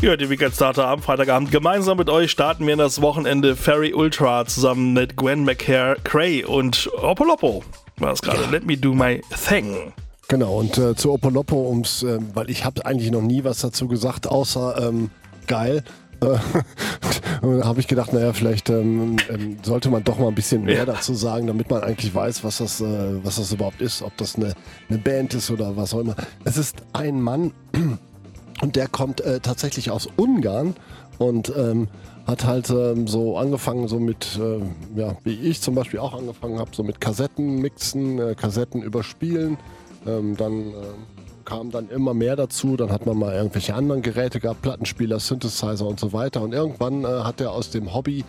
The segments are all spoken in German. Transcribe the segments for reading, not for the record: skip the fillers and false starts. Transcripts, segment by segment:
Ja, die Weekend Starter am Freitagabend. Gemeinsam mit euch starten wir in das Wochenende Ferry Ultra zusammen mit Gwen McCrae und Opolopo. War das gerade? Let me do my thing. Genau, und zu Opolopo, weil ich habe eigentlich noch nie was dazu gesagt, außer geil. Und da habe ich gedacht, naja, vielleicht sollte man doch mal ein bisschen mehr dazu sagen, damit man eigentlich weiß, was das überhaupt ist, ob das eine Band ist oder was auch immer. Es ist ein Mann und der kommt tatsächlich aus Ungarn und hat halt so angefangen, so mit, wie ich zum Beispiel auch angefangen habe, so mit Kassetten mixen, Kassetten überspielen, dann kam dann immer mehr dazu, dann hat man mal irgendwelche anderen Geräte gehabt, Plattenspieler, Synthesizer und so weiter und irgendwann hat er aus dem Hobby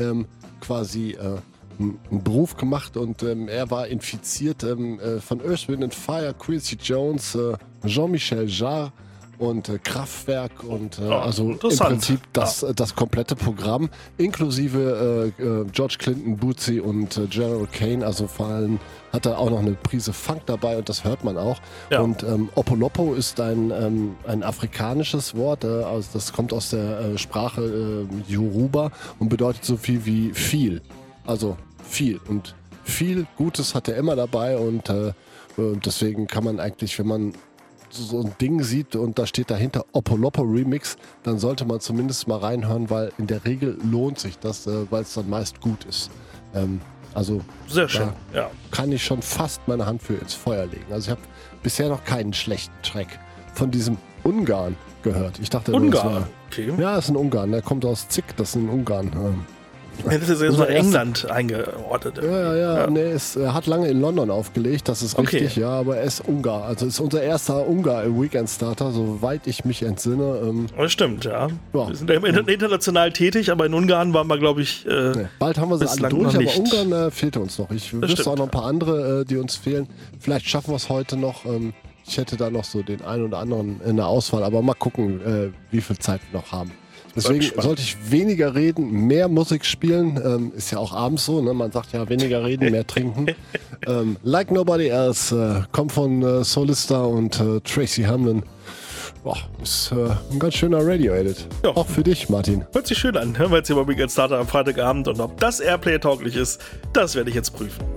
quasi einen Beruf gemacht und er war infiziert von Earth, Wind & Fire, Quincy Jones, Jean-Michel Jarre und Kraftwerk und also im Prinzip das komplette Programm, inklusive George Clinton, Bootsy und General Kane, also vor allem hat er auch noch eine Prise Funk dabei und das hört man auch. Ja. Und Opolopo ist ein afrikanisches Wort, also das kommt aus der Sprache Yoruba und bedeutet so viel wie viel, also viel und viel Gutes hat er immer dabei und deswegen kann man eigentlich, wenn man so ein Ding sieht und da steht dahinter Opolopo Remix, dann sollte man zumindest mal reinhören, weil in der Regel lohnt sich das, weil es dann meist gut ist. Also sehr schön, ja. Kann ich schon fast meine Hand für ins Feuer legen. Also ich habe bisher noch keinen schlechten Track von diesem Ungarn gehört. Ich dachte, Ungarn? Okay. Ja, ist ein Ungarn. Der kommt aus Zick, das ist ein Ungarn. Ich hätte das jetzt mal England eingeordnet. Ja. Nee, er hat lange in London aufgelegt, das ist richtig, ja, aber er ist Ungar. Also ist unser erster Ungar im Weekend Starter, soweit ich mich entsinne. Das stimmt, ja. Wir sind ja international tätig, aber in Ungarn waren wir, glaube ich, bald haben wir sie alle durch, aber Ungarn fehlte uns noch. Ich wüsste auch noch ein paar andere, die uns fehlen. Vielleicht schaffen wir es heute noch. Ich hätte da noch so den einen oder anderen in der Auswahl, aber mal gucken, wie viel Zeit wir noch haben. Deswegen sollte ich weniger reden, mehr Musik spielen. Ist ja auch abends so, ne? Man sagt ja weniger reden, mehr trinken. Like Nobody Else kommt von Solista und Tracy Hamlin. Boah, ist ein ganz schöner Radio-Edit. Ja. Auch für dich, Martin. Hört sich schön an. Hören wir jetzt hier mal Weekend Starter am Freitagabend und ob das Airplay tauglich ist, das werde ich jetzt prüfen.